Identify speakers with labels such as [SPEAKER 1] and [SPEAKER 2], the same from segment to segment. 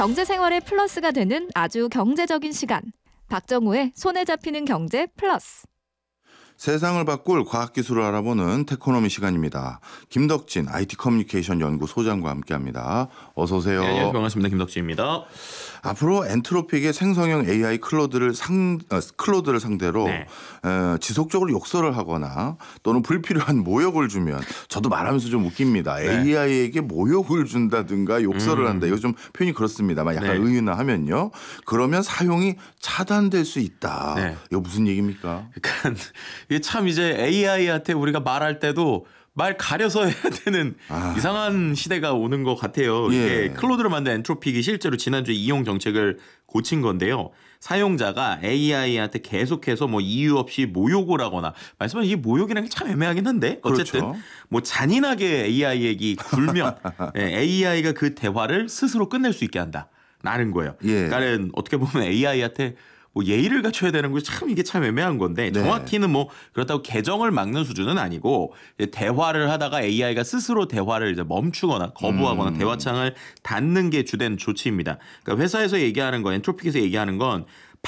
[SPEAKER 1] 경제 생활의 플러스가 되는 아주 경제적인 시간. 박정우의 손에 잡히는 경제 플러스.
[SPEAKER 2] 세상을 바꿀 과학기술을 알아보는 테코노미 시간입니다. 김덕진 IT 커뮤니케이션 연구 소장과 함께합니다. 어서 오세요.
[SPEAKER 3] 네, 반갑습니다. 김덕진입니다.
[SPEAKER 2] 앞으로 엔트로픽의 생성형 AI 클로드를 상대로
[SPEAKER 3] 네.
[SPEAKER 2] 지속적으로 욕설을 하거나 또는 불필요한 모욕을 주면 저도 말하면서 좀 웃깁니다.
[SPEAKER 3] 네.
[SPEAKER 2] AI에게 모욕을 준다든가 욕설을 한다. 이거 좀 표현이 그렇습니다만 약간
[SPEAKER 3] 네.
[SPEAKER 2] 의윤화하면요. 그러면 사용이 차단될 수 있다.
[SPEAKER 3] 네.
[SPEAKER 2] 이거 무슨 얘기입니까?
[SPEAKER 3] 그러니까 이게 참 이제 AI한테 우리가 말할 때도 말 가려서 해야 되는 이상한 시대가 오는 것 같아요. 이게
[SPEAKER 2] 예.
[SPEAKER 3] 클로드를 만든 엔트로픽이 실제로 지난주에 이용 정책을 고친 건데요. 사용자가 AI한테 계속해서 뭐 이유 없이 모욕을 하거나 말씀하신 이게 모욕이라는 게 참 애매하긴 한데 어쨌든
[SPEAKER 2] 그렇죠.
[SPEAKER 3] 뭐 잔인하게 AI에게 굴면 AI가 그 대화를 스스로 끝낼 수 있게 한다라는 거예요.
[SPEAKER 2] 예.
[SPEAKER 3] 그러니까 어떻게 보면 AI한테 뭐 예의를 갖춰야 되는 거 참 이게 참 애매한 건데
[SPEAKER 2] 네.
[SPEAKER 3] 정확히는 뭐 그렇다고 개정을 막는 수준은 아니고 대화를 하다가 AI가 스스로 대화를 이제 멈추거나 거부하거나 대화창을 닫는 게 주된 조치입니다. 그러니까 회사에서 얘기하는 건 엔트로픽에서 얘기하는 건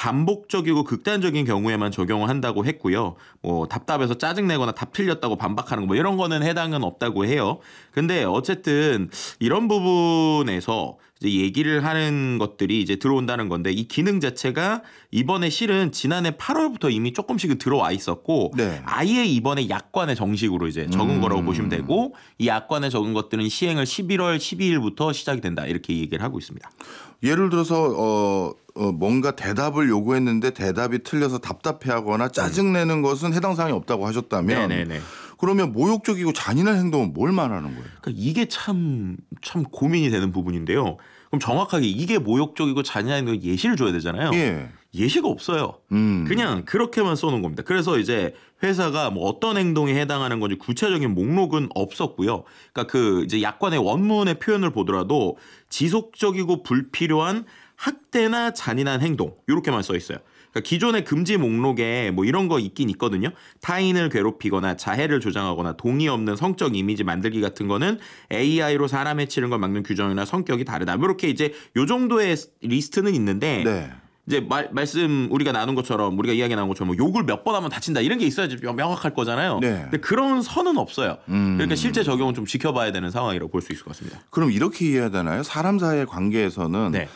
[SPEAKER 3] 반복적이고 극단적인 경우에만 적용을 한다고 했고요. 뭐 답답해서 짜증내거나 답 틀렸다고 반박하는 거 뭐 이런 거는 해당은 없다고 해요. 근데 어쨌든 이런 부분에서 이제 얘기를 하는 것들이 이제 들어온다는 건데 이 기능 자체가 이번에 실은 지난해 8월부터 이미 조금씩은 들어와 있었고
[SPEAKER 2] 네.
[SPEAKER 3] 아예 이번에 약관에 정식으로 이제 적은 거라고 보시면 되고 이 약관에 적은 것들은 시행을 11월 12일부터 시작이 된다 이렇게 얘기를 하고 있습니다.
[SPEAKER 2] 예를 들어서 뭔가 대답을 요구했는데 대답이 틀려서 답답해하거나 짜증내는 것은 해당 사항이 없다고 하셨다면
[SPEAKER 3] 네네네.
[SPEAKER 2] 그러면 모욕적이고 잔인한 행동은 뭘 말하는 거예요?
[SPEAKER 3] 그러니까 이게 참 고민이 되는 부분인데요. 그럼 정확하게 이게 모욕적이고 잔인한 거 예시를 줘야 되잖아요.
[SPEAKER 2] 예.
[SPEAKER 3] 예시가 없어요. 그냥 그렇게만 써놓은 겁니다. 그래서 이제 회사가 뭐 어떤 행동에 해당하는 건지 구체적인 목록은 없었고요. 그러니까 그 이제 약관의 원문의 표현을 보더라도 지속적이고 불필요한 학대나 잔인한 행동 이렇게만 써 있어요. 그러니까 기존의 금지 목록에 뭐 이런 거 있긴 있거든요. 타인을 괴롭히거나 자해를 조장하거나 동의 없는 성적 이미지 만들기 같은 거는 AI로 사람 해치는 걸 막는 규정이나 성격이 다르다. 이렇게 이제 요 정도의 리스트는 있는데
[SPEAKER 2] 네.
[SPEAKER 3] 이제 말씀 우리가 나눈 것처럼 우리가 이야기 나눈 것처럼 뭐 욕을 몇 번 하면 다친다 이런 게 있어야지 명확할 거잖아요.
[SPEAKER 2] 네.
[SPEAKER 3] 근데 그런 선은 없어요. 그러니까 실제 적용은 좀 지켜봐야 되는 상황이라고 볼 수 있을 것 같습니다.
[SPEAKER 2] 그럼 이렇게 이해해야 되나요? 사람 사이의 관계에서는
[SPEAKER 3] 네.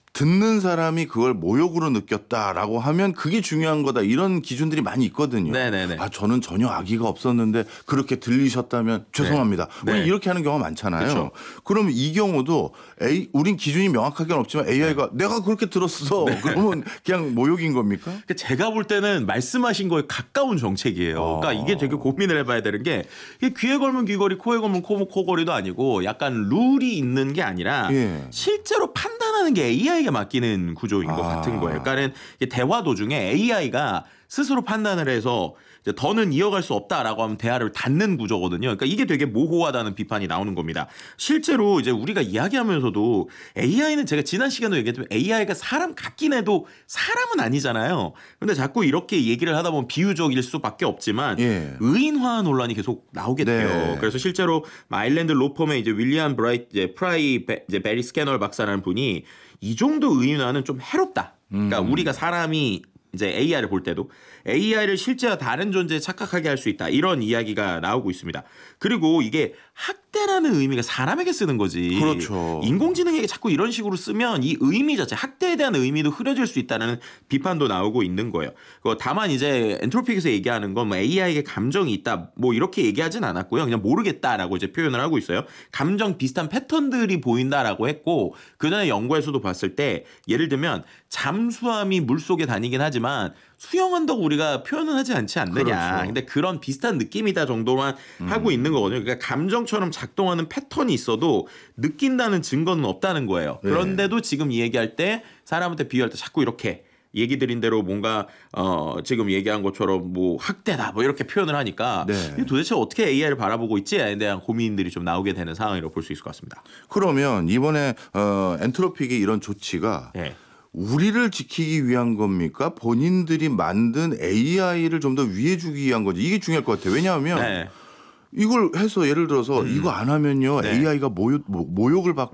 [SPEAKER 2] 듣는 사람이 그걸 모욕으로 느꼈다라고 하면 그게 중요한 거다 이런 기준들이 많이 있거든요.
[SPEAKER 3] 네네네.
[SPEAKER 2] 저는 전혀 악의가 없었는데 그렇게 들리셨다면 죄송합니다.
[SPEAKER 3] 네.
[SPEAKER 2] 우리 이렇게 하는 경우가 많잖아요.
[SPEAKER 3] 그렇죠.
[SPEAKER 2] 그러면 이 경우도 우린 기준이 명확하게는 없지만 AI가 내가 그렇게 들었어. 그러면 그냥 모욕인 겁니까?
[SPEAKER 3] 그러니까 제가 볼 때는 말씀하신 거에 가까운 정책이에요. 그러니까 이게 되게 고민을 해봐야 되는 게 이게 귀에 걸면 귀걸이, 코에 걸면 코걸이도 아니고 약간 룰이 있는 게 아니라
[SPEAKER 2] 예.
[SPEAKER 3] 실제로 판단하는 게 AI가 맡기는 구조인 것 같은 거예요. 그러니까 대화 도중에 AI가 스스로 판단을 해서 이제 더는 이어갈 수 없다라고 하면 대화를 닫는 구조거든요. 그러니까 이게 되게 모호하다는 비판이 나오는 겁니다. 실제로 이제 우리가 이야기하면서도 AI는 제가 지난 시간에 얘기했지만 AI가 사람 같긴 해도 사람은 아니잖아요. 근데 자꾸 이렇게 얘기를 하다 보면 비유적일 수밖에 없지만
[SPEAKER 2] 예.
[SPEAKER 3] 의인화 논란이 계속 나오게 돼요.
[SPEAKER 2] 네.
[SPEAKER 3] 그래서 실제로 아일랜드 로펌의 이제 윌리엄 프라이 베리 스캐널 박사라는 분이 이 정도 의인화는 좀 해롭다. 그러니까 우리가 사람이 이제 AI를 볼 때도 AI를 실제와 다른 존재에 착각하게 할 수 있다. 이런 이야기가 나오고 있습니다. 그리고 이게 학대라는 의미가 사람에게 쓰는 거지.
[SPEAKER 2] 그렇죠.
[SPEAKER 3] 인공지능에게 자꾸 이런 식으로 쓰면 이 의미 자체, 학대에 대한 의미도 흐려질 수 있다는 비판도 나오고 있는 거예요. 다만 이제 엔트로픽에서 얘기하는 건 뭐 AI에게 감정이 있다. 뭐 이렇게 얘기하진 않았고요. 그냥 모르겠다라고 이제 표현을 하고 있어요. 감정 비슷한 패턴들이 보인다라고 했고 그전에 연구에서도 봤을 때 예를 들면 잠수함이 물속에 다니긴 하지만 수영한다고 우리가 표현은 하지 않지 않느냐.
[SPEAKER 2] 그렇죠.
[SPEAKER 3] 근데 그런 비슷한 느낌이다 정도만 하고 있는 거거든요. 그러니까 감정처럼 작동하는 패턴이 있어도 느낀다는 증거는 없다는 거예요.
[SPEAKER 2] 네.
[SPEAKER 3] 그런데도 지금 이 얘기할 때 사람한테 비유할 때 자꾸 이렇게 얘기 드린 대로 뭔가 지금 얘기한 것처럼 뭐 학대다 뭐 이렇게 표현을 하니까
[SPEAKER 2] 네.
[SPEAKER 3] 이게 도대체 어떻게 AI를 바라보고 있지에 대한 고민들이 좀 나오게 되는 상황이라고 볼 수 있을 것 같습니다.
[SPEAKER 2] 그러면 이번에 엔트로픽의 이런 조치가
[SPEAKER 3] 네.
[SPEAKER 2] 우리를 지키기 위한 겁니까? 본인들이 만든 AI를 좀 더 위해 주기 위한 건지 이게 중요할 것 같아요. 왜냐하면
[SPEAKER 3] 네.
[SPEAKER 2] 이걸 해서 예를 들어서 이거 안 하면요
[SPEAKER 3] 네.
[SPEAKER 2] AI가 모욕을 받고